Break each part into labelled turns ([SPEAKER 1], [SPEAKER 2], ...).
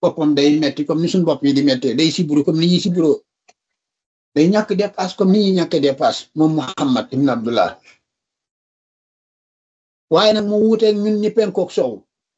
[SPEAKER 1] boppam day metti comme ni suñu bopp yi di mettee day siburu comme ni ñuy siburoo day ñàkk dépasse comme ni ñuy ñàkk dépasse moom Muhammad ibn Abdullah waaye nag mu wuuteeg ñun ñi penkook soow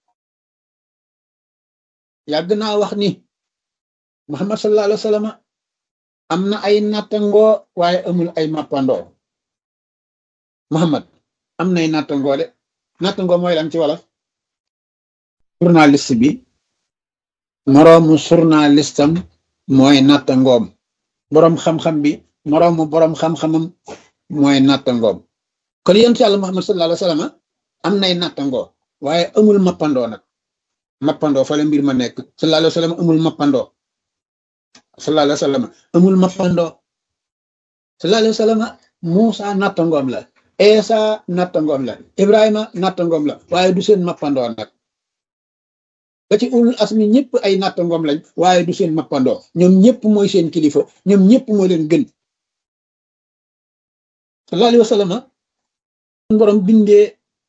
[SPEAKER 1] yàgg naa wax ni Muhammad sallallahu alayhi wa sallam am na ay nattangoo waaye amul ay mappandoo Muhammad am nay nattangoo de nattangoo mooy lan ci wolof journaliste bi moroomu journalistam mooy nattangoom boroom xam-xam bi moroomu boroom xam-xamam mooy nattangoom kon yonent yàlla Muhammad sallallahu alayhi wa sallam am nay nattangoo waaye amul mappandoo nag mappandoo fa la mbir ma nekk sallallahu alayhi wa sallam amul mappandoo sallallahu alayhi wa sallam amul mappandoo sallallahu alayhi wa sallam Muusa nattangoom la Eesa nattangoom la Ibrahima nattangoom la waaye du seen mappandoo nag ba ci ulul asmi ñëpp ay nattangoom lañ waaye du seen mappandoo ñoom ñëpp mooy seen kilifa ñoom ñëpp moo leen gën sallallahu alayhi wa sallam borom bindee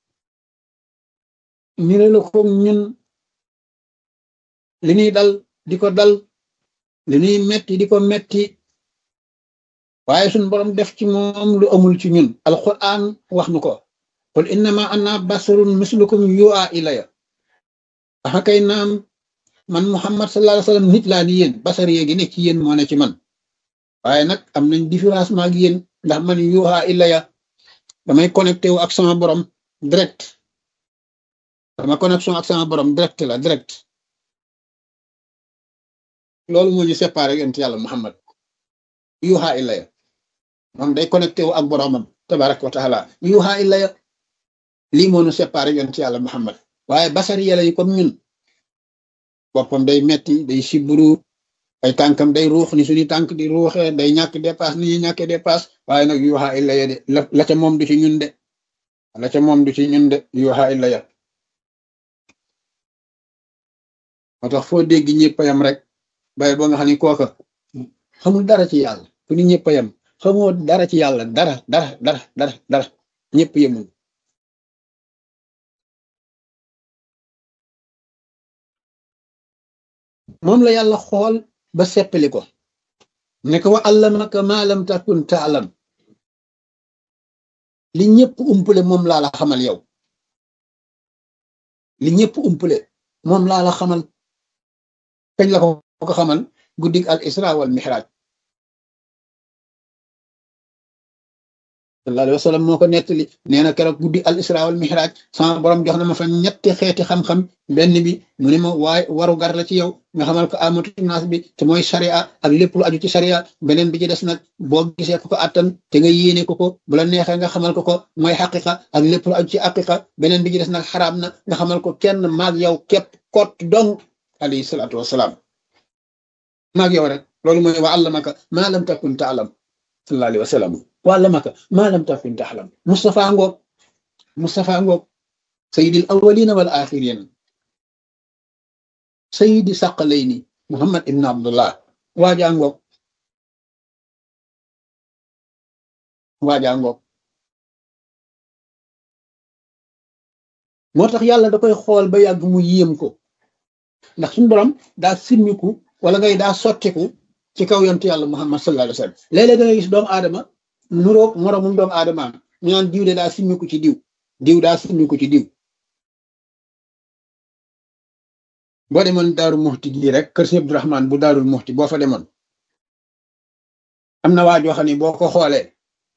[SPEAKER 1] ñu ne la ko ñun li ñuy dal di ko dal li ñuy metti di ko metti waaye suñ borom def ci moom lu amul ci ñun alquran wax nu ko qul innama ana basarun mislukum yu'a ilaya axa kay naam man Muhammad sallallahu alayhi wa sallam nit laa ni yéen basar yeegi ne ci yéen moo ne ci man waaye nag am nañ différence ma ak yéen ndax man yuha ilaya damay connecté wu ak sama borom direct sama connexion ak sama borom direct la direct loolu moo ñu séparé yonent yàlla Muhammad yuha ilaya moom day connecté wu ak boromam tabaraka wa taala yuha ilaya lii moo ñu séparé yonent yàlla Muhammad waaye basar yàlla yi comme ñun boppam day metti day siburu ay tànkam day ruux ni suñu tànk di ruuxee day ñàkk dépasse ni ñuy ñàkkee dépasse waaye nag yuha illaya de la ca moom du ci ñun de la ca moom du ci ñun de yuha illaya moo tax foo dégg ñëpp a yam rek bay boo nga xam ni kooka xamul dara ci yàlla fu ni ñëpp a yam xamoo dara ci yàlla dara ñëpp yemul moom la yàlla xool ba seppali ko ne ko wa allamaka ma lam takun taalam li ñëpp umpule moom laa la xamal yow li ñëpp umpule moom laa la xamal kañ la ko xamal guddig al isra wal mihraj sallallahu alayhi wa sallam moo ko nettali nee na keroog guddi al isra wal mihraj sama borom jox na ma fa ñetti xeeti xam-xam benn bi mu ne ma waaye waru gar la ci yow nga xamal ko amatu naas bi te mooy sharia ak lépp lu aju ci sharia beneen bi ci des nag boo gisee ko attan te nga yéene ko bu la neexee nga xamal ko mooy xaqiqa ak lépp lu aju ci xaqiqa beneen bi ci des nag xaraam na nga xamal ko kenn maag yow képp kot dong alayhi salaatu wasalaam maag yow rek loolu mooy wa allamaka ma lam takun taalam sallallahu alayhi wa sallam wàllamaka maa lam takun taxlam Mustafa ngoog sayyidil awwalina wal axirin sayyidi saqalayni Muhammad ibn Abdullah waajaa ngoog moo tax yàlla da koy xool ba yàgg mu yéem ko ndax suñu borom daa simmiku wala ngay daa sottiku ci kaw yontu yàlla Muhammad sallallahu alayhi wa sallam léeg-léeg da ngay gis doomu aadama nuroog moroomum doomu aadama ñu naan diw de daa simmiku ci diw daa simmiku ci diw boo demoon daaru muxti gii rek kër si Abdourahman bu daarul muxti boo fa demoon am na waa joo xam ne boo ko xoolee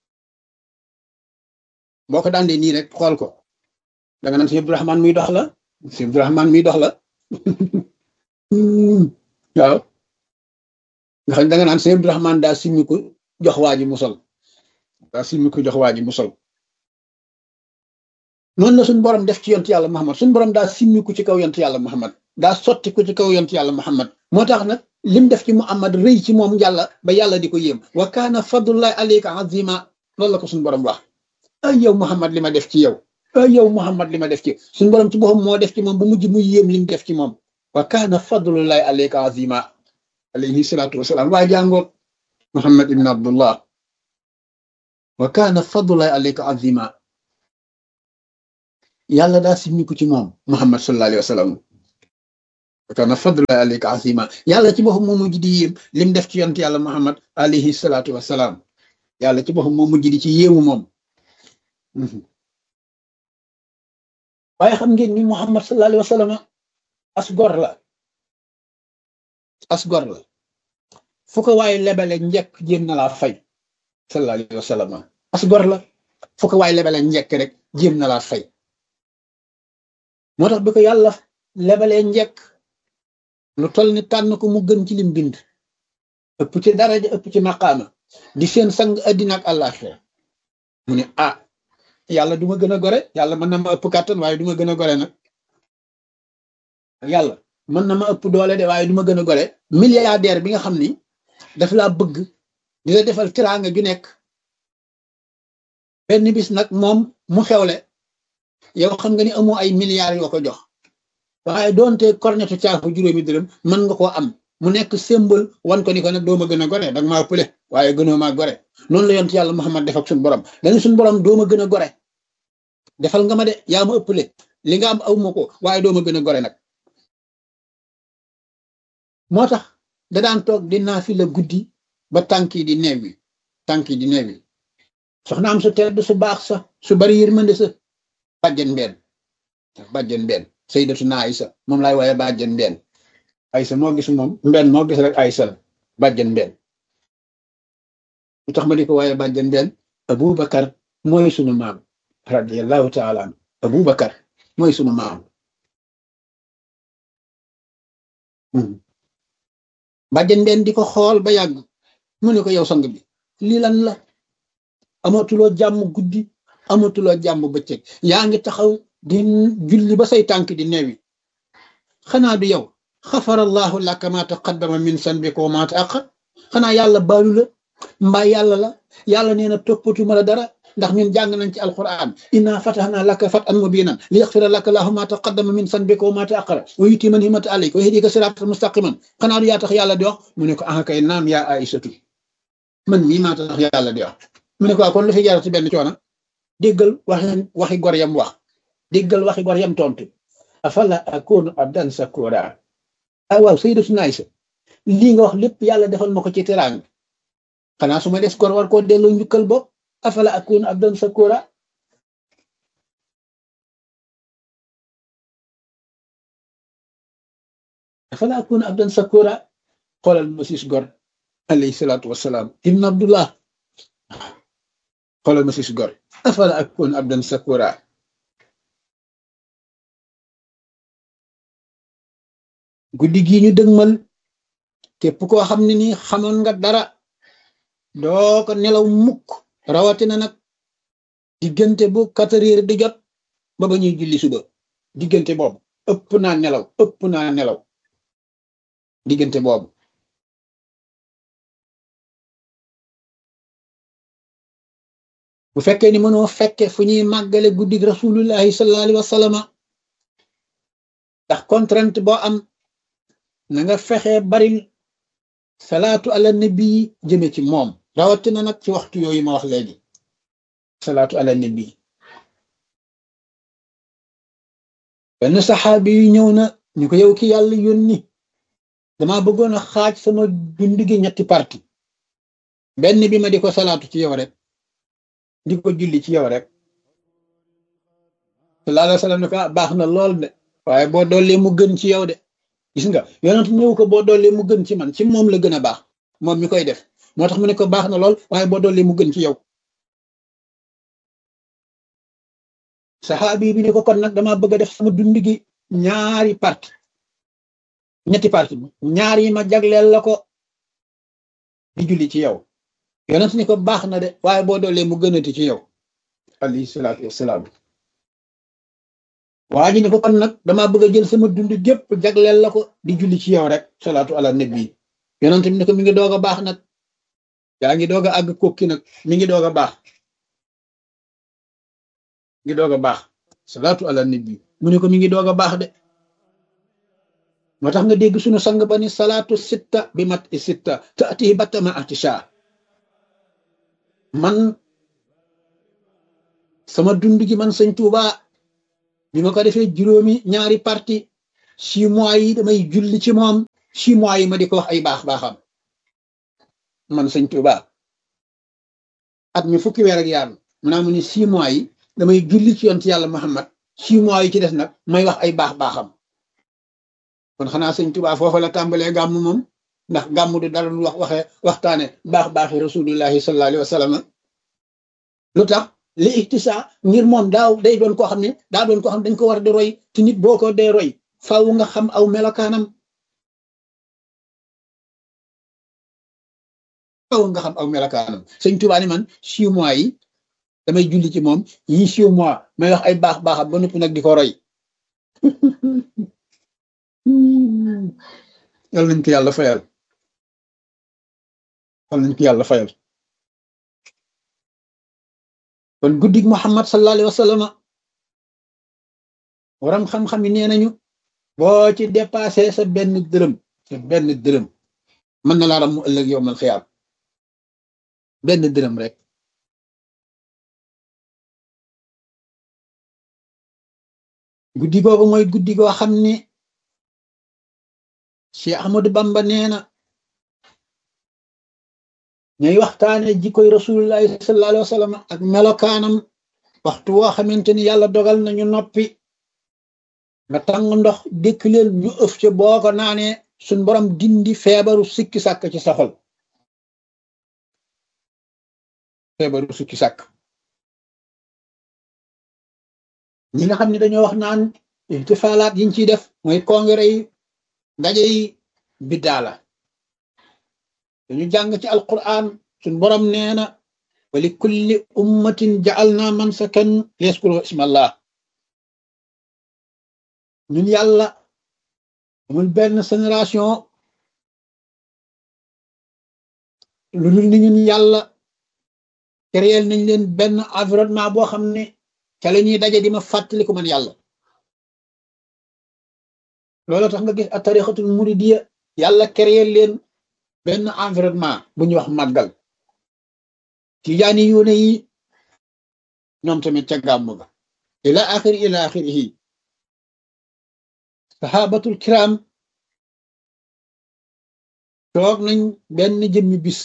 [SPEAKER 1] boo ko daandee nii rek xool ko da nga naan si Abdourahman muy dox la si Abdourahman muy dox la waaw nga xam ne da nga naan si Abdourahman daa simmiku jox waa ji mu sol daa simmiku jox waa ji mu sol noonu la suñu borom def ci yontu yàlla Muhammad suñu borom daa simmiku ci kaw yontu yàlla Muhammad daa sotti ko ci kaw yontu yàlla Muhammad moo tax nag lim def ci Muhammad rëy ci moom yàlla ba yàlla di ko yéem wa kaana fadlullahi alayka azima loolu la ko suñu borom wax ay yow Muhammad li ma def ci yow ay yow Muhammad li ma def ci suñu borom ci boppam moo def ci moom bu mujj muy yéem lim def ci moom wa kaana fadlullahi alayka azima alayhi salaatu wasalaam waa jàngoog Muhammad ibn Abdullah wa kaana fadlullahi alayka azima yàlla daa simmiku ci moom Muhammad sallallahu alayhi wa sallam kana fadla alayka azima yàlla ci boppam moo mujj di yéem lim def ci yonent yàlla Muhammad alayhi salaatu wasalaam yàlla ci boppam moo mujj di ci yéemu moom. waaye xam ngeen ni Muhammad sallallahu alayhi wa sallam as gor la as gor la fu ko waaye lebale njëkk jéem na laa fay sallallahu alayhi wa sallam as gor la fu ko waaye lebale njëkk rek jéem na laa fay moo tax bi ko yàlla lebalee njëkk lu toll ni tànn ko mu gën ci lim bind ëpp ci daraja ëpp ci maqaama di seen sang addina ak àllaaxira mu ne ah yàlla du ma gën a gore yàlla mën na ma ëpp kàttan waaye du ma gën a gore nag yàlla mën na ma ëpp doole de waaye du ma gën a gore milliardaire bi nga xam ni daf laa bëgg di la defal tiraanga ju nekk benn bis nag moom mu xewle yow xam nga ni amoo ay milliards yoo ko jox waaye doonte kornetu caafu juróomi dërëm mën nga koo am mu nekk symbole wan ko ni ko nag doo ma gën a gore danga maa ëppale waaye gënoo maa gore noonu la yonent yàlla Muhammad def ak suñu borom dañu suñu borom doo ma gën a gore defal nga ma de yaa ma ëppale li nga am aw ma ko waaye doo ma gën a gore nag moo tax da daan toog di naafila guddi ba tànk yi di neew yi soxna am su tedd su baax sa su bari yërmande sa bàjjen mbenn sayyidatuna Aysa moom laay waaye bàjjen mbenn Aysa moo gis moom mbenn moo gis rek Aysa la bàjjen mbenn lu tax ma di ko waaye bàjjen mbenn Abubakar mooy sunu maam radiyallahu taala an Abubakar mooy sunu maam bàjjen mbenn di ko xool ba yàgg mu ne ko yow sang bi lii lan la amatuloo jàmm guddi amatuloo jàmm bëccëg yaa ngi taxaw di julli ba say tànk di neewi xanaa du yow xafarallahu laka ma taqaddama min sanbika wa ma ta'akhkhar xanaa yàlla baalu la mbaa yàlla nee na toppatuma la dara ndax ñun jàng nañ ci alquran inna fatahna laka fatan mubinan li yaghfira laka lahu ma taqaddama min sanbika wa ma ta'akhkhara wa yutimma ni'matahu alayka wa yahdika siratan mustaqiman xanaa du yaa tax yàlla di wax mu ne ko ah kay naam yaa Aysatu man mii maa tax yàlla di wax mu ne ko kon lu fi jaar ci benn coono déggal waxi gor yam wax déggal waxi gor yam tontu afala akunu abdan sakura ah waaw sayyidatuna Aysa lii nga wax lépp yàlla defal ma ko ci teraanga xanaa su ma des gor war koo delloo njukkal bopp afala akunu abdan sakura afala akunu abdan sakura xoolal ma sis gor alayhi salaatu wasalaam ibn Abdullah xoolal ma sis gor afala akunu abdan sakura guddi gii ñu dëgmal képp koo xam ne nii xamoon nga dara doo ko nelaw mukk rawatina nag diggante bu 4 heures di jot ba ba ñuy julli suba diggante boobu ëpp naa nelaw diggante boobu bu fekkee ni mënoo fekke fu ñuy màggale guddi rasulullahi sallallahu alayhi wa sallam ndax contrainte boo am na nga fexe baril salaatu ala nabi jëme ci moom rawatina nag ci waxtu yooyu ma wax léegi salaatu ala nabi benn saxaabi yu ñëw na ñu ko yow ki yàlla yónni dama bëggoon a xaaj sama dund gi ñetti parti benn bi ma di ko salaatu ci yow rek di ko julli ci yow rek sallallahu alayhi wa sallam ne ko baax na lool de waaye boo dollee mu gën ci yow de gis nga yonent ñëw ko boo dollee mu gën ci man ci moom la gën a baax moom mi koy def moo tax mu ne ko baax na lool waaye boo dollee mu gën ci yow saxaabi bi ne ko kon nag dama bëgg a def sama dund gi ñetti parti ñaar yi ma jagleel la ko di julli ci yow yonent ni ko baax na de waaye boo dollee mu gënati ci yow alayhi salaatu wassalaam waa ji ne ko kon nag dama bëgg a jël sama dund gépp jagleel la ko di julli ci yow rek salaatu ala nabi yonent bi ne ko mi ngi doog a baax nag yaa ngi doog a àgg kokki nag mi ngi doog a baax salaatu ala nabi mu ne ko mi ngi doog a baax de moo tax nga dégg suñu sang ba ni salaatu sitta bi mat i sitta taati batama atisha man sama dund gi man sëñ Tuuba bi ma ko defee juróomi ñaari parti 6 mois yi damay julli ci moom 6 mois yi ma di ko wax ay baaxam man sëñ Tuuba at mi fukki weer ak yaar mu naa mu ni 6 mois yi damay julli ci yonent yàlla Muhammad 6 mois yi ci des nag may wax ay baaxam kon xanaa sëñ Tuuba foofa la tàmbalee gàmm moom ndax gàmm du dara lu waxtaane baaxi rasulullahi sallallahu alayhi wa sallam lu tax li ihtisa ngir moom day doon koo xam ne dañ ko war di roy te nit boo ko dee roy faaw nga xam aw melokaanam sëñ Tuubaa ni man 6 mois yi damay julli ci moom yi 6 mois may wax ay baaxam ba noppi nag di ko roy yàlla nañ ko yàlla fayal kon guddig Muhammad sallallahu alayhi wa sallam waram xam-xam yi nee nañu boo ci dépassé sa benn dërëm mën na laa ram mu ëllëg yowmal xiyaam benn dërëm rek guddi googu mooy guddi goo xam ni Cheikh Ahmadou Bamba nee na ñuy waxtaane jikkoy rasulullahi sallallahu alayhi wa sallam ak melokaanam waxtu woo xamante ni yàlla dogal nañu noppi nga tàng ndox dékk leen ñu ëf ca boo ko naanee suñ borom dindi feebaru sikki sàkk ci sa xol ñi nga xam ne dañoo wax naan ihtifaalaat yiñ ciy def mooy congrès yi ndaje yi biddaa la dañu jàng ci alquran suñ borom nee na wa li kulli ummatin ja'alna mansakan yaskuru ismallah ñun yàlla amul benn génération lu dul ni ñun yàlla créel nañ leen benn environnement boo xam ne ca la ñuy daje di ma fàttali ko man yàlla loolu tax nga gis a tarixatul muridiyya yàlla créel leen benn environnement bu ñuy wax màggal tijaani yuune yi ñoom tamit ca gàmm ga ila axirihi sahabatul kiram toog nañ benn jëmmi bis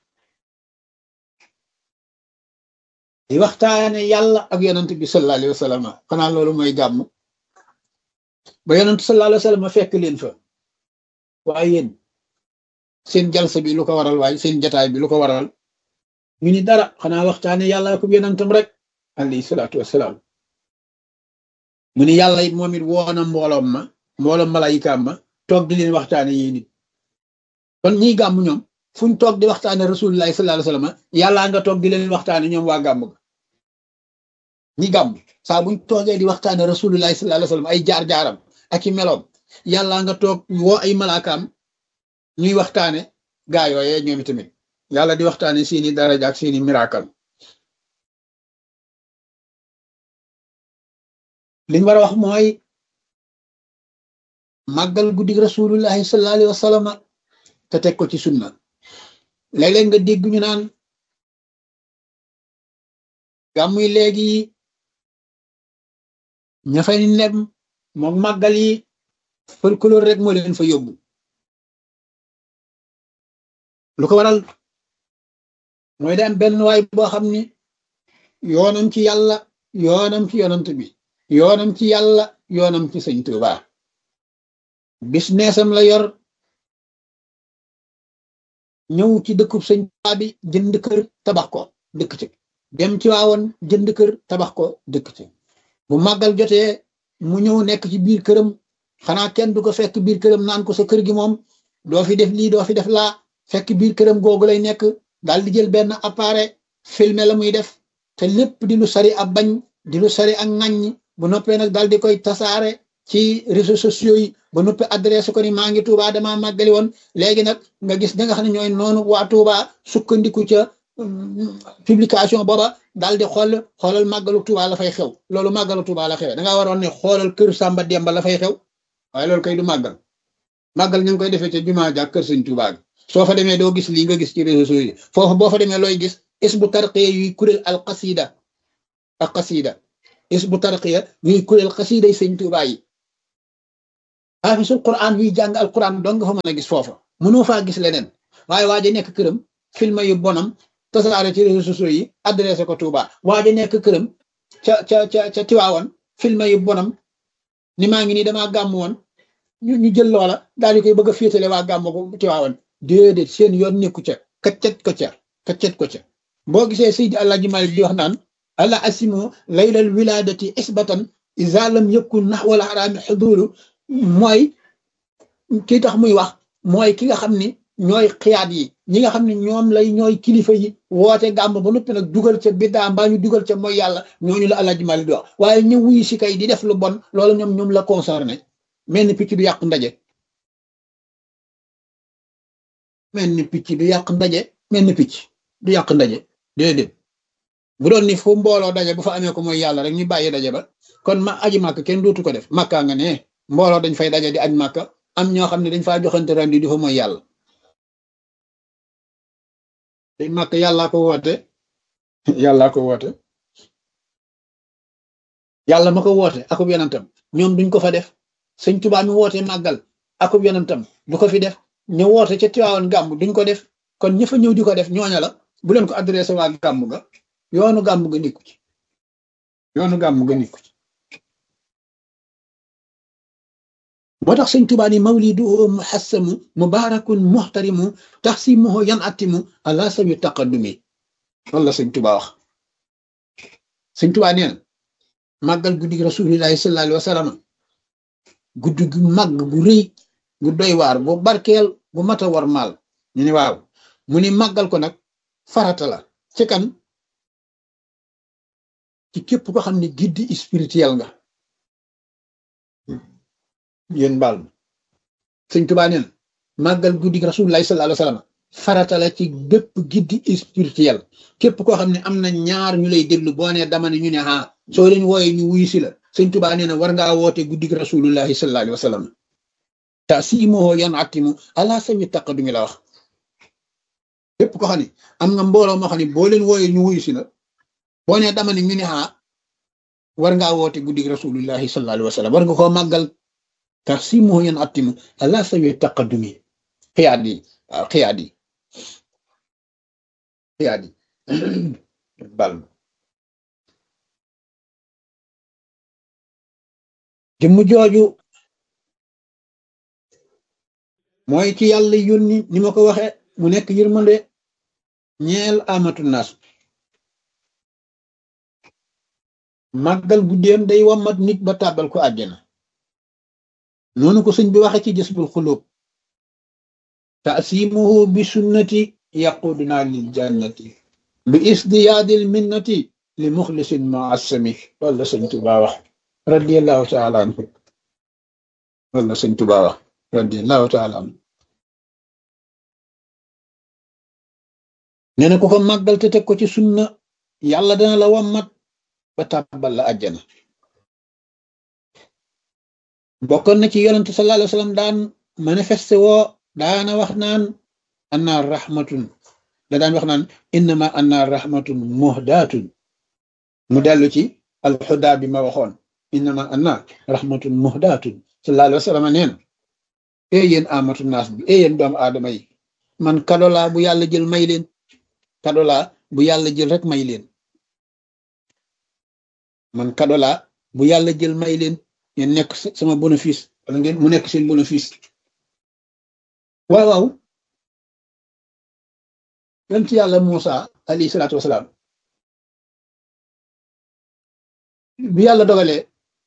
[SPEAKER 1] di waxtaane yàlla ak yonent bi sallallahu alayhi wa sallam xanaa loolu mooy gàmm ba yonent sallallahu alayhi wa sallam fekk leen fa waaye yéen seen jalsa bi lu ko waral waaye seen jataay bi lu ko waral ñu ni dara xanaa waxtaane yàlla ak yonentam rek alayhi salaatu wasalaam mu ni yàlla it moom it woona mbooloom malayikaam ma toog di leen waxtaane yéen nit kon ñiy gàmm ñoom fuñ toog di waxtaane rasulullahi sallallahu alayhi wasallam yàllaa nga toog di leen waxtaane ñoom waa gàmm ga ñi gàmm saa buñ toogee di waxtaane rasulullahi sallallahu alayhi wasallam ay jaar-jaaram ak i meloom yàllaa nga toog woo ay malaakaam ñuy waxtaane gaa yooyee ñoom tamit yàlla di waxtaane seeni daraja ak seeni miracle liñ war a wax mooy màggal guddi rasulullahi sallallahu alayhi wasallam te teg ko ci sunna léeg-léeg nga dégg ñu naan gàmmuy léegi ña fay nem moom màggal yi folklore rek moo leen fa yóbbu lu ko waral mooy daan benn waay boo xam ni yoonam ci yàlla yoonam ci yonant bi yoonam ci yàlla yoonam ci sëñ Tuubaa businessam la yor ñëw ci dëkkub sëñ Tuubaa bi jënd kër tabax ko dëkk ci dem ci waawoon jënd kër tabax ko dëkk ci bu màggal jotee mu ñëw nekk ci biir këram xanaa kenn du ko fekk biir këram naan ko sa kër gi moom doo fi def lii doo fi def laa fekk biir këram googu lay nekk daal di jël benn appareil filmer la muy def te lépp di lu sari ab bañ di lu sari ak ŋàññ bu noppee nag daal di koy tasaare ci réseaux sociaux yi ba noppi adressé ko ni maa ngi Touba damaa màggali woon léegi nag nga gis da nga xam ne ñooy noonu waa Touba sukkandiku ca publication booba daal di xoolal màggalu Touba la fay xew loolu màggalu Touba la xew da ngaa waroon ne xoolal kër Samba Demba la fay xew waaye loolu kay du màggal màggal ñu ngi koy defee ca jumaa ja kër sëñ Touba gi soo fa demee doo gis lii nga gis ci réseaux sociaux yi foofu boo fa demee looy gis isbu tarqiya yuy kuréel al qasida ak qasida isbu tarqiya yuy kuréel qasida yi sëñ Touba yi xaafisul quran yuy jàng alquran dong nga fa mën a gis foofa mënoo faa gis leneen waaye waa ji nekk këram film yu bonam tasaare ci réseaux sociaux yi adressé ko Touba waa ji nekk këram ca Tiwaawan film yu bonam ni maa ngi nii damaa gàmm woon ñu jël loola daal di koy bëgg a féetale waa gàmm ko Tiwaawan déedéet seen yoon nekku ca kaccet ko ca boo gisee Seydi Alaaji Maalik di wax naan ala asimo laylal wiladati isbatan iza lam yakun naxwal xaraami xudulu mooy kii tax muy wax mooy ki nga xam ni ñooy xiyaat yi ñi nga xam ne ñooy kilifa yi woote gàmm ba noppi nag dugal ca biddaa mbaa ñu dugal ca mooy yàlla ñooñu la Alaaji Maalik di wax waaye ñu wuyu si kay di def lu bon loolu ñoom la concerné mel ni picc du yàq ndaje mel ni picc du yàq ndaje mel ni picc du yàq ndaje déedéet bu doon ni fu mbooloo daje bu fa amee ko mooy yàlla rek ñu bàyyi daje ba kon ma aji màkk kenn dootu ko def màkkaa nga ne mbooloo dañ fay daje di aj màkka am ñoo xam ne dañ faa joxante rendi di fa mooy yàlla dañ màkk yàllaa ko woote yàlla ma ko woote akub yonentam ñoom duñ ko fa def sëñ Tuubaa mi woote màggal akub yonentam du ko fi def ñu woote ca Tiwaawan gàmm duñ ko def kon ña fa ñëw di ko def ñooña la bu leen ko adressé waa gàmm ga yoonu gàmm ga nikku ci moo tax sëñ Tuubaa ni mawlidu muhassamu mubarakun muhtarimu taxsimuhu yan atimu ala sawi taqaddumi loolu la sëñ Tuubaa wax sëñ Tuubaa nee na màggal guddi rasulillahi sallallahu alayhi wa sallam guddi gu màgg gu rëy gu doy waar bu barkeel bu mata war maal ñu ni waaw mu ni màggal ko nag farata la ci kan ci képp ko xam ne guide spirituel nga yéen baal ma sëñ Tuubaa neen màggal guddi rasulullahi sallallahu alayhi wa sallam farata la ci bépp guide spirituel képp koo xam ne am na ñaar ñu lay déglu boo nee dama ne ñu ne soo leen wooyee ñu wuyu si la sëñ Tuubaa nee na war ngaa woote guddi rasulullahi sallallahu alayhi wa sallam taasimoo yan atimu ala sawi taqadumi la wax képp ko xam ne am nga mbooloo moo xam ne boo leen wooyee ñu wuyu si la boo nee dama ne ñu ne war ngaa woote guddi rasulullahi sallallahu alayhi wa sallam war nga koo màggal taasimoo yan atimu ala sawi taqadumi xiyaat yi waaw xiyaat yi bal jëmm jooju mooy ci yàlla yónni ni ma ko waxe mu nekk yërmande ñeel amatu naas màggal guddeem day wammat nit ba tàbbal ko àjjana noonu ko sëñ bi waxe ci Jazbul Xuluub taasimuhu bi sunnati yaquduna lil jannati bi isdiyaadil minnati li muxlisin muassami loolu la sëñ Tuubaa wax radiyallahu taala anhu loolu la sëñ Tuubaa wax radiyallahu taala anhu nee na ku ko màggal te teg ko ci sunna yàlla dana la wammat ba tàbbal la àjjana bokkoon na ci yonent sallallahu alayhi wa sallam daan manifesté woo daana wax naan anna rahmatun da daan wax naan innama anna rahmatun muhdatun mu dellu ci alxuda bi ma waxoon innama anna rahmatun muhdatun sallallahu alayhi wa sallam nee na yéen amatu naas bi yéen doomu aadama yi man kado laa bu yàlla jël may leen kado laa bu yàlla jël rek may leen man kado laa bu yàlla jël may leen ngeen nekk sama bénéfice wala ngeen mu nekk seen bénéfice waaw yonent yàlla Muusa alayhi salaatu wasalaam bi yàlla dogalee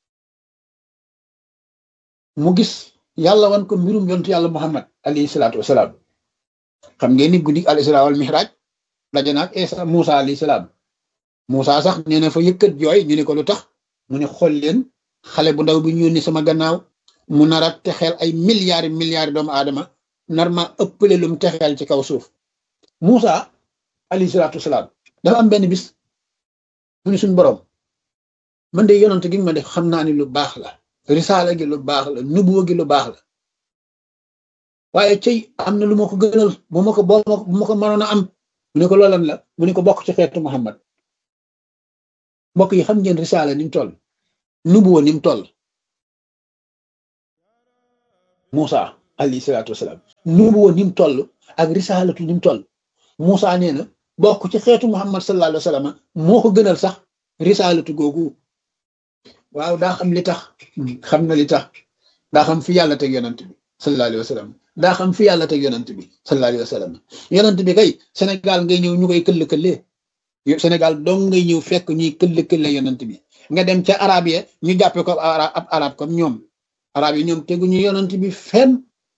[SPEAKER 1] mu gis yàlla wan ko mbirum yonent yàlla Muhammad alayhi salaatu wasalaam xam ngeen ni guddi al isra wal mihraj daje na ak Isa Muusa alayhi salaam Muusa sax nee na fa yëkkat jooy ñu ne ko lu tax mu ne xool leen xale bu ndaw bi ñu ni sama gannaaw mu nara texeel ay milliards doomu aadama nar ma ëppale lum texeel ci kaw suuf Muusa alayhi salaatu wasalaam dafa am benn bis mu ne suñu borom man de yonante gi ma def xam naa ni lu baax la risaala gi lu baax la nubuwa gi lu baax la waaye cey am na lu ma ko gënal bu ma ko mënoon a am mu ne ko loolan la mu ne ko bokk ci xeetu Muhammad mbokk yi xam ngeen risaala ni mu toll nubuwa ni mu toll Moussa alayhi salaatu wasalaam nubuwa ni mu toll ak risaalatu ni mu toll Moussa nee na bokk ci xeetu Muhammad sallallahu alayhi wa sallam moo ko gënal sax risaalatu googu waaw daa xam li tax xam na li tax daa xam fi yàlla teg yonent bi sallallahu alayhi wa sallam daa xam fi yàlla teg yonent bi sallallahu alayhi wa sallam yonent bi kay Sénégal ngay ñëw ñu koy këll-këllee Sénégal dong ngay ñëw fekk ñuy këll-këlle yonent bi nga dem ca arab ya ñu jàppe ko ab arab comme ñoom arab yi ñoom teguñu yonent bi fenn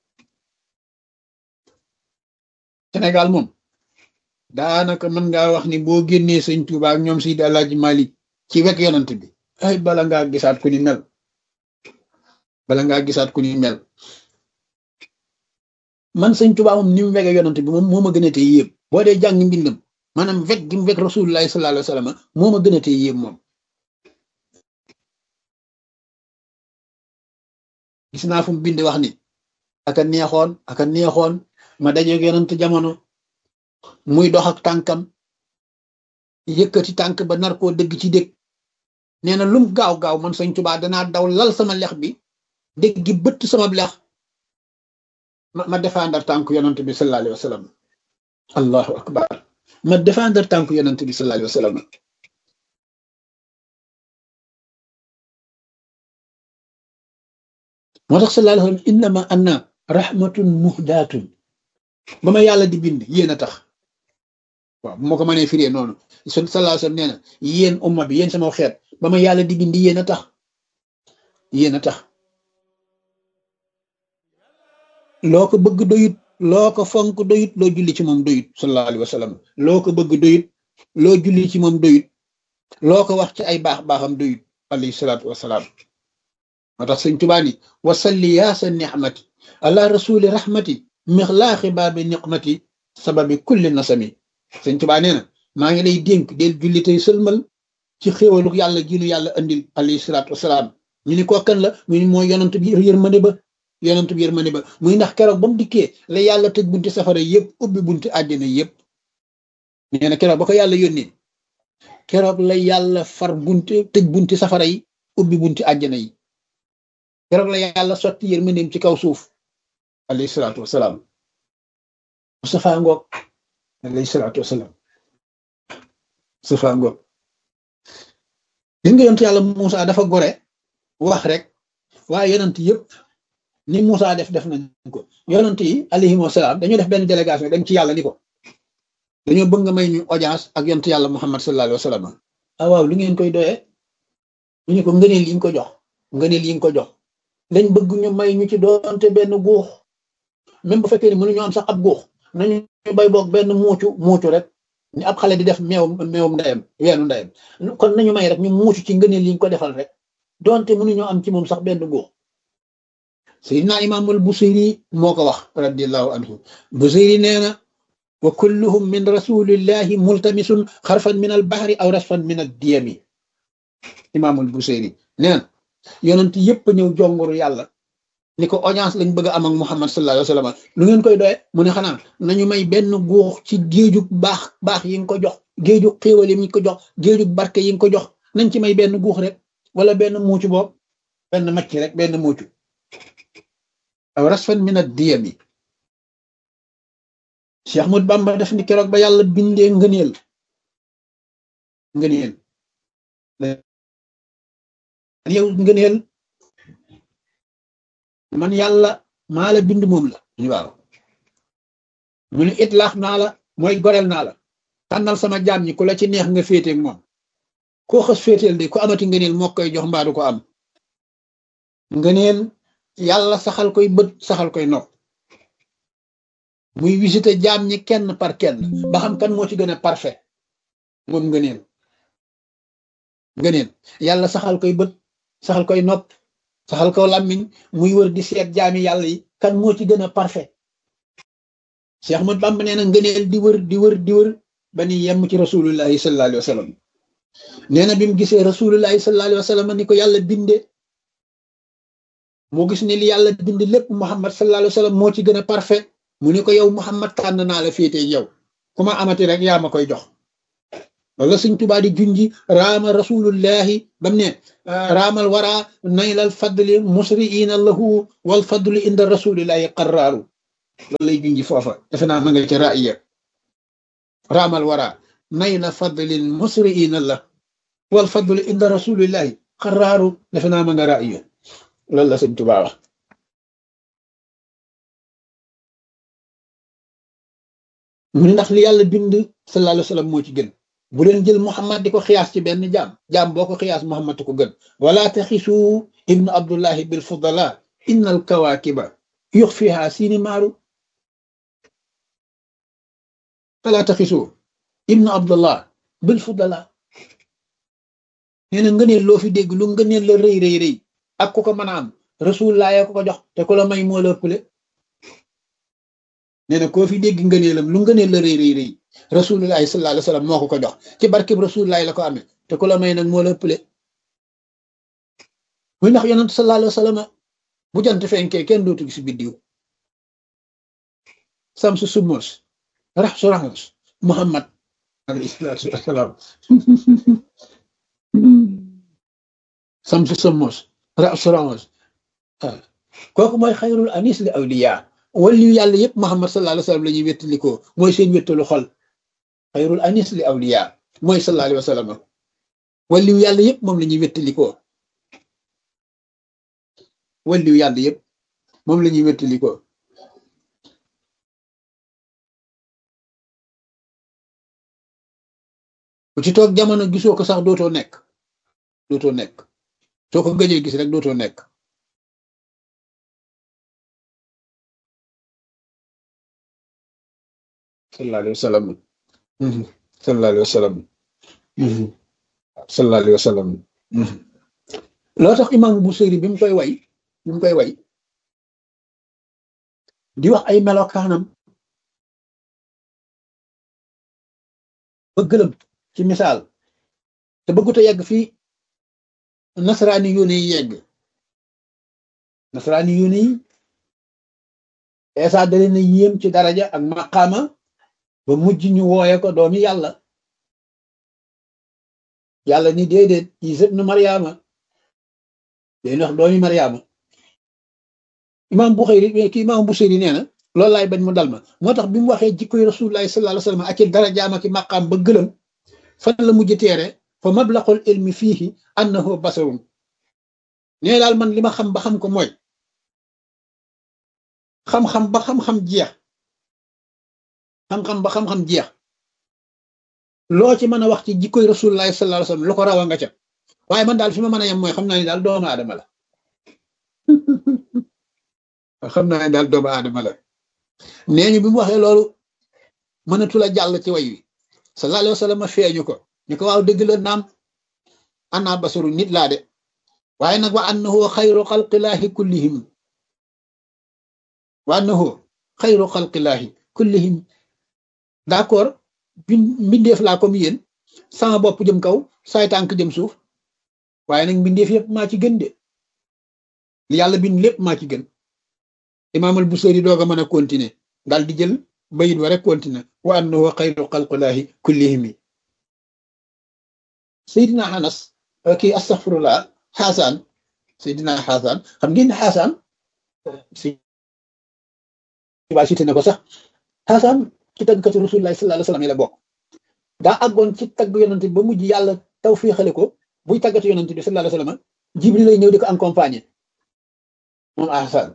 [SPEAKER 1] Sénégal moom daanaka mën ngaa wax ni boo génnee sëñ Tuubaa ak ñoom Seydi Alaaji Malik ci wekk yonent bi ay bala ngaa gisaat ku ni mel bala ngaa gisaat ku ni mel man sëñ Tuubaa moom ni mu wege yonent bi moom moo ma gën a tee yéem boo dee jàng mbindam maanaam wekk gi mu wekk rasulullahi sallallahu alayhi wa sallam moo ma gën a tee yéem moom gis naa fu mu bind wax ni aka neexoon ma dajeeg yonent jamono muy dox ak tànkam yëkkati tànk ba nar koo dëgg ci dëgg nee na lum gaaw man sëñ Tuubaa danaa daw lal sama lex bi dëgg gi bëtt sama lex ma défendre tànk yonent bi sallallahu alayhi wa sallam allahu akbar ma défendre tànk yonent bi sallallahu alayhi wa sallam moo tax sallallahu alayhi wa sallam innama anna rahmatun muhdatun ba ma yàlla di bind yéen a tax waaw bu ma ko mënee firee noonu sallallahu alayhi wa sallam nee na yéen umma bi yéen sama xeet ba ma yàlla di bind yéen a tax loo ko bëgg doyut loo ko fonk doyut loo julli ci moom doyut sallallahu alayhi wa sallam loo ko bëgg doyut loo julli ci moom doyut loo ko wax ci ay baaxam doyut alayhi salaatu wasalaam moo tax sëñ Tuubaa ni wasalli yaa sa nixmati ala rasuli rahmati mixlaaxi baabi niqmati sababi kulli nasami sëñ Tuubaa nee na maa ngi lay dénk del julli tey sëlmal ci xéewalu yàlla giinu yàlla andil alayhi salaatu wasalaam ñu ni ko kan la mu ni mooy yonent bi yërmande ba muy ndax keroog ba mu dikkee la yàlla tëj bunti safara yëpp ubbi bunti àjjana yëpp nee na keroog ba ko yàlla yónnee keroog la yàlla tëj bunti safara yi ubbi bunti àjjana yi keroog la yàlla sotti yërmandeem ci kaw suuf alayhi salaatu wasalaam Mustafa ngoog alayhi salaatu wasalaam Mustafa ngoog gis nga yonent yàlla Muusa dafa gore wax rek waaye yonent yëpp ni Muusa def nañ ko yonent yi alayhim wasalaam dañoo def benn délégation dem ci yàlla ni ko dañoo bëgg nga may ñu audience ak yonent yàlla Muhammad sallallahu alayhi wa sallam waaw lu ngeen koy doyee ñu ni ko ngëneel yi nga ko jox dañ bëgg ñu may ñu ci doonte benn guux même bu fekkee ni mënuñu am sax ab guux nañu bay boog benn muucu rek ni ab xale di def meewum ndeyam weenu ndeyam kon nañu may rek ñu muucu ci ngëneel yi nga ko defal rek doonte mënuñoo am ci moom sax benn guux Seydina Imaamul Busiri moo ko wax radiyallahu anhu Busiri nee na wa kulluhum min rasulillahi multamisun xarfan min al bahri aw rasfan min ad diyami Imaamul Busiri nee na yonent yëpp ñëw jonguru yàlla ni ko audience lañ bëgg a am ak Muhammad sallallahu alayhi wa sallam lu ngeen koy doye mu ne xanaa nañu may benn guux ci géejug baax yi nga ko jox géejug xéewal yi nga ko jox géejug barke yi nga ko jox nañ ci may benn guux rek wala benn muucu boobu benn macc rek benn muucu aw rasfan min ad-diyami Cheikh Ahmad Bamba def ni keroog ba yàlla bindee ngëneel yow ngëneel man yàlla maa la bind moom la ñu waaw mu ne itlaax naa la mooy goreel naa la tànnal sama jaam ñi ku la ci neex nga féeteeg moom koo xas féeteel de ku amati ngëneel moo koy jox mbaa du ko am ngëneel yàlla saxal koy bët saxal koy nopp muy visité jaam ñi kenn par kenn ba xam kan moo ci gën a parfait moom ngëneel yàlla saxal koy bët saxal koy nopp saxal ko làmmiñ muy wër di seet jaami yàlla yi kan moo ci gën a parfait Cheikh Ahmad Bamba nee na ngëneel di wër ba ni yemm ci rasulullahi sallallahu alayhi wa sallam nee na bi mu gisee rasulullahi sallallahu alayhi wa sallam ni ko yàlla binde moo gis ne li yàlla bind lépp Muhammad sallallahu alayhi wa sallam moo ci gën a parfait mu ni ko yow Muhammad tànn naa la féete yow ku ma amati rek yaa ma koy jox loolu la Sëñ Tuubaa di junji raama rasulullahi bam ne raamal wara naylal fadli musriina lahu wal fadlu inda rasulillahi qarraaru loolu lay junji foofa defe naa ma nga ci raaya raamal wara nayla fadlin musriina la wal fadlu inda rasulillahi qarraaru defe naa ma nga raaya loolu la Sëñ Tuubaa wax mu ne ndax li yàlla bind sallallahu alayhi wa sallam moo ci gën bu leen jël Muhammad di ko xiyaas ci benn jaam boo ko xiyaas Muhammad ko gën wala taxisu ibnu abdullahi bil fudala inna al kawakiba yux fiha siini maaru wala taxisu ibnu abdullah bil fudala nee na ngëneel loo fi dégg lu ngëneel la rëy rëy rëy ak ku ko mën a am rasulullah ya ko ko jox te ku la may moo la ëppale nee na koo fi dégg ngëneelam lu ngëneel la rëy rëy rëy rasulullah sallallahu alayhi wa sallam moo ko ko jox ci barkeb rasulullah la ko amee te ku la may nag moo la ëppale muy ndax yonent sallallahu alayhi wa sallam bu jant fenkee kenn dootu gis biddiw samsu sumos raxsu raxus muhammad alayhi salaatu wasalaam samsu sumos raxsu raxus kooku mooy xayrul anis li awliya waliyu yàlla yëpp Muhammad sallallahu alayhi wa sallam la ñuy wéttalikoo mooy seen wéttalu xol xayrul anis li awliya mooy sallallahu alayhi wa sallam waliyu yàlla yëpp moom la ñuy wéttalikoo waliyu yàlla yëpp moom la ñuy wéttalikoo bu ci toog jamono gisoo ko sax dootoo nekk soo ko gëjee gis rek dootoo nekk sallallahu alayhi wa sallam sallallahu alayhi wa sallam sallallahu alayhi wa sallam loo tax imam Busiri bi mu koy way di wax ay melokaanam ba gëlëm ci misaal te bëggut a yegg fii nasaraani yu ne yegg nasaraani yu ne Eesa da leen a yéem ci daraja ak maqaama ba mujj ñu wooye ko doomi yàlla ni déedéet Iisa ibnu Maryaama day wax doomi Maryaama imam Busiri nee na loolu laay bañ mu dal ma moo tax bi mu waxee jikkoy rasulullahi sallallahu alayhi wa sallam ak darajaam ak maqaam ba gëlëm fan la mujj teere fa mablaqul ilmi fiihi annahu basarun nee daal man li ma xam ba xam ko mooy xam-xam ba xam-xam jeex xam-xam ba xam-xam jeex loo ci mën a wax ci jikkoy rasulullahi sallallahu alayhi wasallam lu ko rawa nga ca waaye man daal fi ma mën a yem mooy xam naa ni daal doomu aadama la xam naa ni daal doomu aadama la nee ñu bi mu waxee loolu mënatu la jàll ci way wi sallallahu alayhi wasallam feeñu ko ñu ko waaw dëgg la naam ana basaru nit laa de waaye nag wa annahu xayru xalqillaahi kullihim wa annahu xayru xalqillaahi kullihim d'accord mbindeef laa comme yéen sama bopp jëm kaw saay tànk jëm suuf waaye nag mbindeef yëpp maa ci gën de li yàlla bind lépp maa ci gën imaamal Busiri doog a mën a continuer daal di jël bayit wa rek continuer wa annahu xayru xalqillaahi kullihim Seydina Anas kii astaghfirullah Xaasaan Seydina Xaasaan xam ngeen ne Xaasaan si waa cité na ko sax Xaasaan ci tàggkatu Rasulullah sallallahu alayhi wa sallam yi la bokk daa àggoon ci tagg yonent bi ba mujj yàlla tawfiixale ko buy tàggatu yonent bi sallallahu alayhi wa sallam Jibril lay ñëw di ko accompagner moom Xaasaan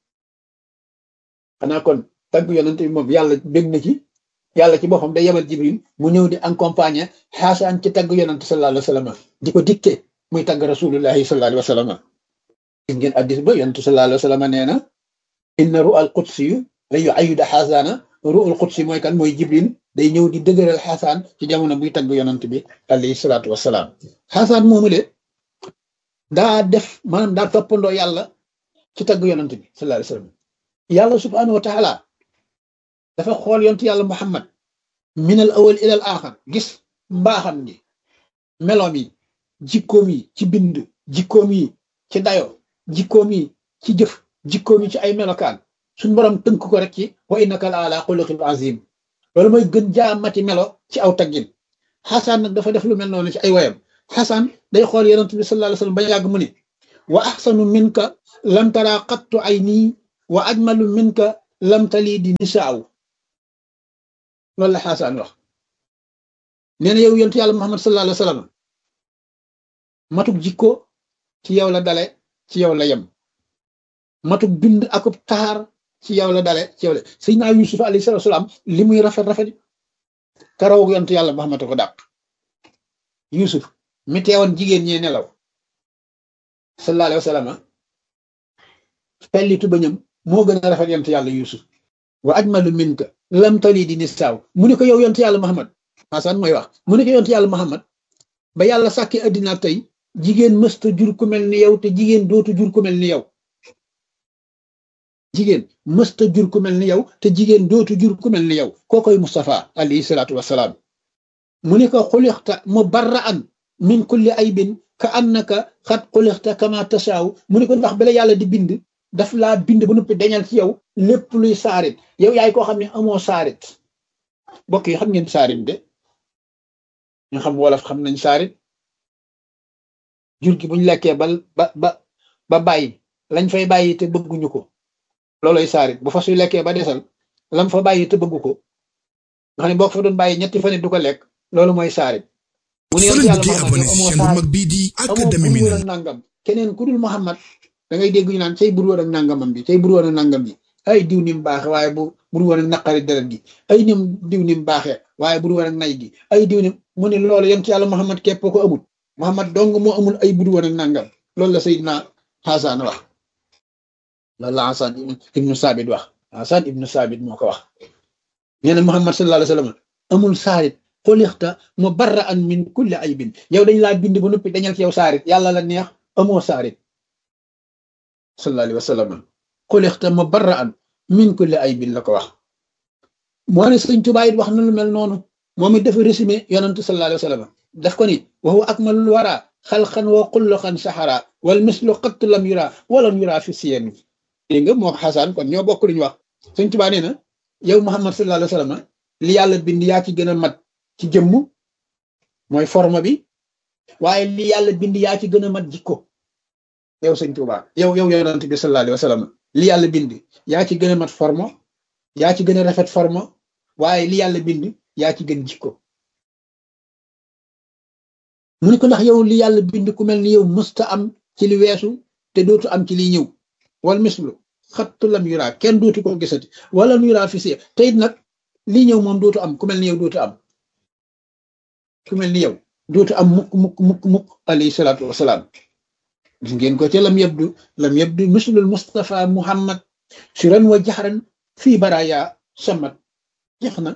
[SPEAKER 1] xanaa kon tagg yonent bi moom yàlla bég na ci yàlla ci boppam day yebal Jibril mu ñëw di accompagner Xaasaan ci tagg yonent sallallahu alayhi wa sallam di ko dicté muy tagg rasulullahi sallallahu alayhi wa sallam gis ngeen addis ba yonent sallallahu alayhi wa sallam nee na inna ru'al qudsi yu la yu ayuda Xaasaana ru'ul qudsi mooy kan mooy Jibril day ñëw di dëgëral Xaasaan ci jamono buy tagg yonent bi alayhi salaatu wasalaam Xaasaan moomu le daa def maanaam daa toppandoo yàlla ci tagg yonent bi sallallahu alayhi wa sallam yàlla subhanahu wa taala dafa xool yonent yàlla Muhammad min al awal ila al axar gis mbaaxam gi meloom yi jikkoom yi ci bind jikkoom yi ci dayo jikkoom yi ci jëf jikkoom yi ci ay melokaan suñ borom tënk ko rek ci wa innaka la ala xuluqin azim loolu mooy gën jaamati melo ci aw taggin xasaan nag dafa def lu mel noonu ci ay wayam xasaan day xool yonent bi sallallahu alayhi wasallam ba yàgg mu ne wa axsanu minka lam tara qattu ayni wa ajmalu minka lam talidi nisaaw loolu la xasaan wax nee na yow yonent yàlla Muhammad sallallahu alayhi wasallam matuk jikko ci yow la dale ci yow la yem matuk bind akub taar ci yow la dale ci yow la Seydina Yusuf alayhi salaam li muy rafet rafet karaw yonent yàlla Muhammad ko dàq Yusuf mi teewoon jigéen ñee nelaw sallallahu alayhi wasallam fellitu bañam moo gën a rafet yonent yàlla Yusuf wa ajmalu minka lam talidi nisaaw mu ne ko yow yonent yàlla Muhammad Hasan mooy wax mu ne ko yonent yàlla Muhammad ba yàlla sàkki addina tey jigéen mësta jur ku mel ni yow te jigéen dootu jur ku mel ni yow jigéen mësta jur ku mel ni yow te jigéen dootu jur ku mel ni yow kookoy Mustafa alayhi salaatu wasalaam mu ne ko xulixta mubarra'an min kulli aybin ka annaka xat xulixta kama tasaaw mu ne ko ndax bala yàlla di bind daf laa bind ba noppi dañal ci yow lépp luy saarit yow yaay koo xam ne amoo saarit bokk yi xam ngeen saarit de ñu xam wolof xam nañ saarit jur gi buñ lekkee ba bàyyi lañ fay bàyyi te bëgguñu ko looloy saarit bu fas yu lekkee ba desal lam fa bàyyi te bëggu ko nga xam ne boo ko fa doon bàyyi ñetti fan du ko lekk loolu mooy saarit mu ne yàlla amoo nangam keneen ku dul Muhammad da ngay dégg ñu naan cay bur woon ak nangamam bi cay bur woon ak nangam bi ay diw ni mu baaxee waaye bur woon ak naqari deret gi ay nim diw ni mu baaxee waaye bur woon ak nay gi ay diw ni mu ne loolu yonent yàlla Muhammad képp ko amul Muhammad dong moo amul ay bur woon ak nangam loolu la Seydina Hasan wax loolu la Hasan ibnu Sabit wax Hasan ibnu Sabit moo ko wax nee na Muhammad sallallahu alayhi wasallam amul saarit xulixta mubarra'an min kulli aybin yow dañ laa bind ba noppi dañal ci yow saarit yàlla la neex amoo saarit sallallahu alayhi wasallam xulixta mubarra'an min kulli aybin la ko wax moo ne Sëñ Tuubaa it wax na lu mel noonu moom it dafa résumé yonantu sallallahu alayhi wasallam daf ko ni wa huwa akmalul wara xalqan wa xulluqan saxara wal mislu qattu lam yura walam yura fi siyami dégg nga moo Xasan kon ñoo bokk lu ñu wax Sëñ Tuubaa nee na yow Muhammad sallallahu alayhi wasallam li yàlla bind yaa ci gën a mat ci jëmm mooy forme bi waaye li yàlla bind yaa ci gën a mat jikko yow Sëñ Tuubaa yow yonent bi sallallahu alayhi wasallam li yàlla bind yaa ci gën a mat forme yaa ci gën a rafet forme waaye li yàlla bind yaa ci gën jikko mu ne ko ndax yow li yàlla bind ku mel ni yow mësta am ci li weesu te dootu am ci liy ñëw wal mislu xattu lam yura kenn dootu ko gisati wala yura fi si te it nag lii ñëw moom dootu am ku mel ni yow dootu am ku mel ni yow dootu am mukk alayhi salaatu wasalaam gis ngeen ko ca lam yabdu mislul Mustafa Muhammad siran wa jaxran fii baraya samat jeex na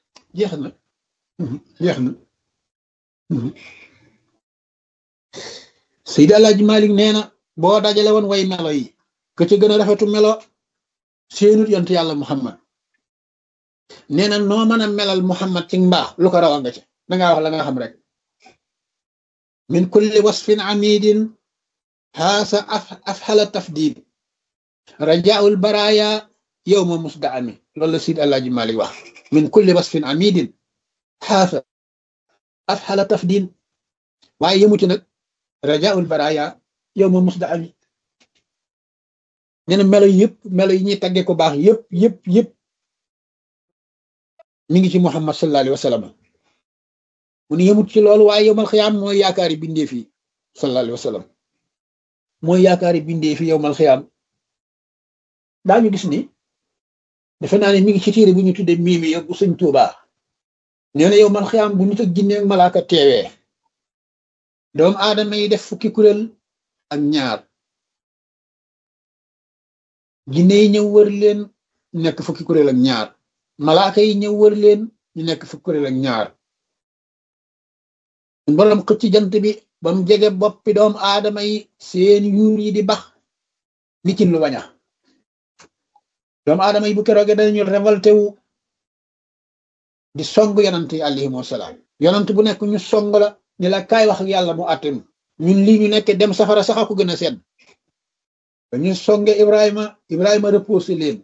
[SPEAKER 1] Seydi Alaaji Malik nee na boo dajale woon way melo yi ka ca gën a rafetu melo seenut yonent yàlla Muhammad nee na noo mën a melal Muhammad ci mbaax lu ko rawal nga ca dangaa wax la nga xam rek min kulli wasfin amidin haasa afxala tafdil rajaul baraya yowma musdaami loolu la Seydi Alaaji Malik wax min kulli wasfin amidin haasa afxala tafdil waaye yëmu ci nag rajaul baraya yowma musdaami nee na melo yi ñuy tagge ko baax yëpp mi ngi ci Muhammad sallallahu alayhi wa sallam mu ne yëmut ci loolu waaye yowmal xiyaam mooy yaakaari bindee fi sallallahu alayhi wa sallam mooy yaakaari bindee fi yowmal xiyaam daañu gis ni defe naa ne mi ngi ci téere bu ñu tudde miimi bu Sëñ Tuubaa nee na yowmal xiyaam bu nit ak jinne ak malaaka teewee doomu aadama yi def fukki kuréel ak ñaar jinne yi ñëw wër leen ñu nekk fukki kuréel ak ñaar malaaka yi ñëw wër leen ñu nekk fukki kuréel ak ñaar borom xëcc jant bi ba mu jege boppi doomu aadama yi seen yuur yi di bax ni ci lu baña doomu aadama yi bu keroogee dañu révolté wu di song yonant yi alayhimu salaam yonant bu nekk ñu song la ni la kaay wax ak yàlla mu àttanu ñun lii ñu nekk dem safara sax ko gën a sedd dañu songe Ibrahima reposé leen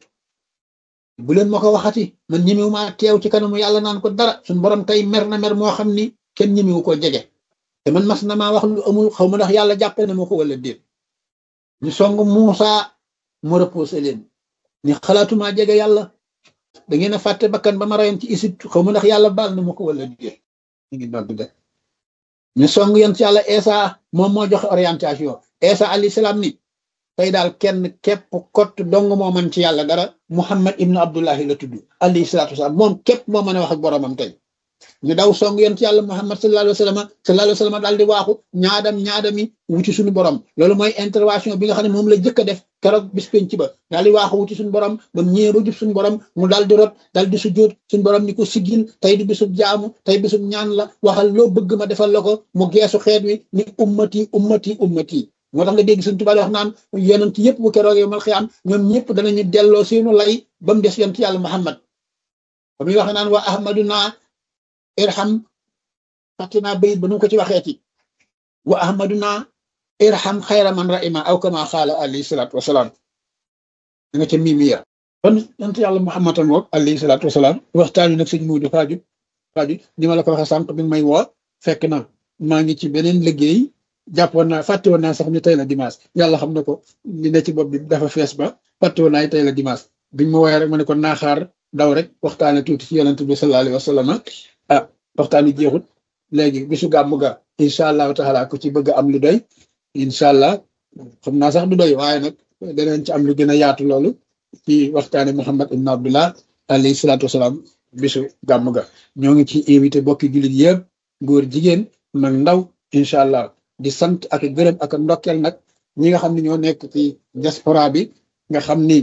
[SPEAKER 1] bu leen ma ko waxati man ñemewuma teew ci kanamu yàlla naan ko dara suñ borom tey mer na mer moo xam ni kenn ñemewu ko jege te man mas na maa wax lu amul xaw ma ndax yàlla jàppee na ma ko wala déet ñu song Muusa mu reposé leen ni xalaatuma jege yàlla da ngeen a fàtte bakkan ba ma rayoon ci Égypte xaw ma ndax yàlla baal na ma ko wala déet ñu ngi nodd de ñu song yent yàlla Esa moom moo joxe orientation Esa alayhi salaam ni tey daal kenn képp kott dong moo mën ci yàlla dara Muhammad ibnu Abdullahi la tudd alayhi salaatu wasalaam moom képp moo mën a wax ak boromam tey ñu daw song yent yàlla Muhammad sallallahu alayhi wa sallam daal di waaxu ñaadami wuti suñu borom loolu mooy intervention bi nga xam ne moom la jëkk a def keroog bis penc ba daal di waaxu wuti suñu borom ba mu ñëwee ba jub suñu borom mu daal di rot daal di sujjóot suñu borom ni ko siggil tey di bisub jaamu tey bisub ñaan la waxal loo bëgg ma defal la ko mu geesu xeet wi ni ummati moo tax nga dégg Sëñ Tuubaa wax naan yonent yëpp bu keroog yow mal xiyaam ñoom ñëpp danañu delloo seenu lay ba mu des yonent yàlla Muhammad ba muy wax naan wa ahmaduna irham fàttinaa bayit ba nu ko ci waxeeti wa ahmaduna irham xayra man rahima aw kama xaala alayhi salaatu wasalaam da nga ca mimiya kon yonent yàlla Muhammad tam woog alayhi salaatu wasalaam waxtaan wi nag sëñ Muudu Faaju ni ma la ko waxee sànq bi may woo fekk na maa ngi ci beneen liggéey jàppoon naa fàtte woon naa sax ni tey la dimanche yàlla xam na ko li ne ci bopp bi dafa fees ba fàtte woon naa tey la dimanche biñ ma woowee rek ma ne ko naaxaar daw rek waxtaane tuuti ci yonent bi sallallahu alayhi wa sallam waxtaan wi jeexut léegi bisu gàmmu ga incha allahu taala ku ci bëgg am lu doy incha allah xam naa sax du doy waaye nag danañ ci am lu gën a yaatu loolu ci waxtaane Muhammad ibn Abdullah alayhi salaatu wasalaam bisu gàmmu ga ñoo ngi ci invité bokki jullit yëpp góor jigéen mag ndaw incha allah di sant ak gërëm ak ndokkeel nag ñi nga xam ne ñoo nekk ci diaspora bi nga xam ni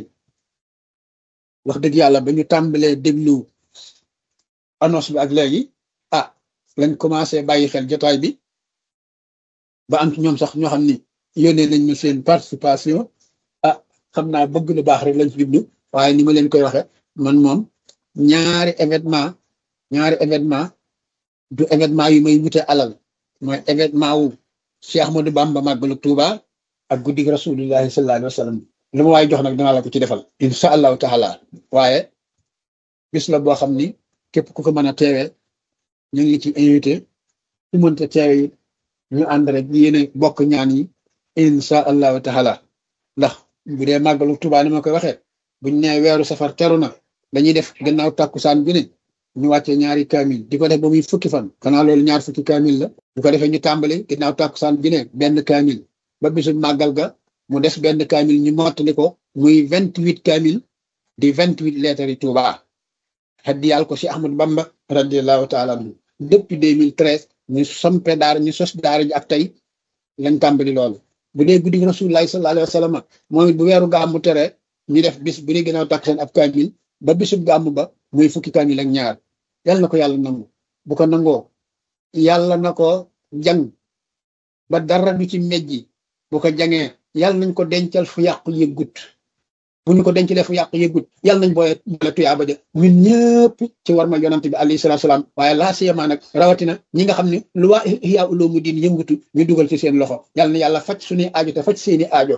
[SPEAKER 1] wax dëgg yàlla ba ñu tàmbalee déglu annonce bi ak léegi lañ commencé bàyyi xel jotaay bi ba am ci ñoom sax ñoo xam ni yónnee nañ ñu seen participation xam naa bëgg lu baax rek lañ ci jublu waaye ni ma leen koy waxe man moom ñaari événement du événement yu may wute alal mooy événement wu Cheikh Ahmadou Bamba màggalu Touba ak guddig rasulillahi sallallahu alayhi wa sallam lu ma waaye jox nag danaa la ko ci defal insha allahu taala waaye bis la boo xam ni képp ku ko mën a teewee ñu ngi ci invité su mënta teewe ñu ànd rek yéene bokk ñaan yi insha allahu taala ndax bu dee màggalu Touba ni ma koy waxee buñ nee weeru safar teru na dañuy def gannaaw tàkkusaan bi ne ñu wàccee ñaari kaamil di ko def ba muy fukki fan xanaa loolu ñaar fukki kaamil la bu ko defee ñu tàmbali ginnaaw tàkkusaan bi ne benn kaamil ba bisu màggal ga mu des benn kaamil ñu mottali ko muy 28 kaamil di 28 lettres yi Touba xaddiyal ko si Ahmadu Bamba radiallahu taala anhu depuis 2013 ñu sampe daara ñu sos daara ji ak tey lañ tàmbali loolu bu dee guddi rasulullahi sallallahu alayhi wa sallam moom it bu weeru gàmmu tere ñu def bis bu ne ginnaaw tàkkusaan ab kaamil ba bisub gàmmu ba muy fukki kaamil ak ñaar yàlla na ko yàlla nangu bu ko nangoo yàlla na ko jàng ba dara du ci mejji bu ko jangee yàlla nañ ko dencal fu yàqu yëggut bu ñu ko dencalee fu yàqu yëggut yàlla nañ boole tuyaaba ja ñun ñëpp ci war ma yonante bi alayhi salaatu salaam waaye laa siyama nag rawatina ñi nga xam ne lu waa Ihya Ulumuddin yëngutu ñu dugal ci seen loxo yàlla na yàlla faj suñuy aajo te faj seeni aajo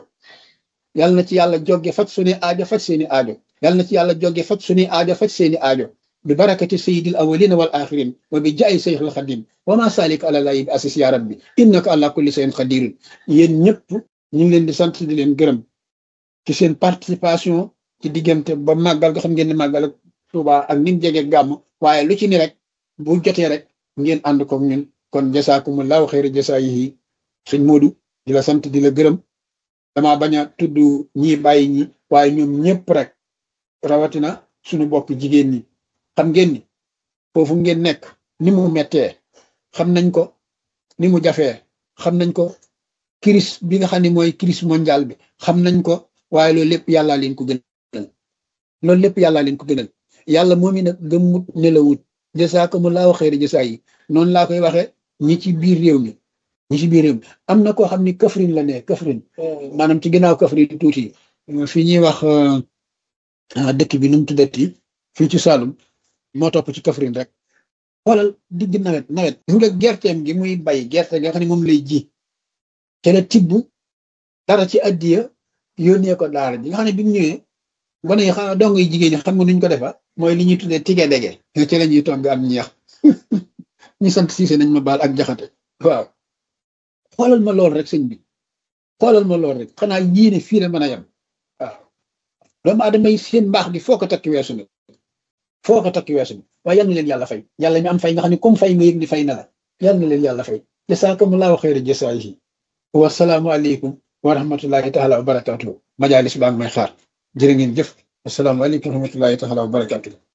[SPEAKER 1] yàlla na ci yàlla jogge faj suñuy aajo faj seeni aajo yàlla na ci yàlla jogge faj suñuy aajo faj seeni aajo bi barakati sayyidil awwalina wal axirin wa bi jaayi sayxil xadim wa ma salik ala layi bi asis ya rabbi innaka ala kulli shay'in qadirun yéen ñëpp ñu ngi leen di sant di leen gërëm ci seen participation ci diggante ba màggal nga xam ngeen ne màggal ak Tuuba ak ni mu jege gàmm waaye lu ci ni rek bu jotee rek ngeen ànd ko ñun kon jasaakumullahu xayra jasaayihi sëñ Modou di la sant di la gërëm dama bañ a tudd ñi bàyyi ñi waaye ñoom ñëpp rek rawatina suñu bokk jigéen ñi xam ngeen ni foofu ngeen nekk ni mu mettee xam nañ ko ni mu jafee xam nañ ko crise bi nga xam ne mooy crise mondiale bi xam nañ ko waaye loolu lépp yàllaa leen ko gënal loolu lépp yàllaa leen ko gënal yàlla moom i nag gëmmut nelawut jasaakumullahu xayra jasaa yi noonu laa koy waxee ñi ci biir réew mi am na koo xam ni Kaffrine la ne Kaffrine maanaam ci ginnaaw Kaffrine tuuti fii ñuy wax dëkk bi nu mu tuddati fii ci Saloum moo topp ci Kaffrine rek xoolal digg nawet gis nga gerteem gi muy bay gerte nga xam ne moom lay ji te la tibb dara ci addiya yónnee ko daara ji nga xam ne bi mu ñëwee gone yi xam dong yi jigéen ñi xam nga nuñ ko defa mooy li ñuy tuddee tige dege ci la ñuy tombi am ñeex ñi sant Siise nañ ma baal ak Jaxate waaw xoolal ma lool rek sëñ bi xoolal ma lool rek xanaa yéene fii la mën a yem waaw doomu aadama yi seen mbaax gi foo ko takki weesu na foo ko takki weesu na waaye yal na leen yàlla fay yàlla mi am fay nga xam ne comme fay nga yëg ni fay na la yal na leen yàlla fay jasaakumullahu xayra jasaayihi wasalaamu aleykum wa rahmatullahi taala wa barakatuhu majalis baa ngi may xaar jërë ngeen jëf wasalaamu aleykum wa rahmatullahi taala wa barakatuhu